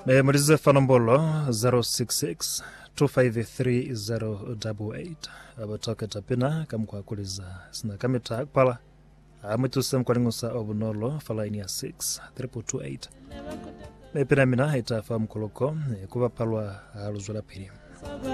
Murize Fanombolo 066 253 abatoke tapina kamkwa kuliza sina kamita pala amutu sem kwalingusa obunolo falaini ya 6 328 mepina mina itafa mkoloko kuba palwa aluzula pili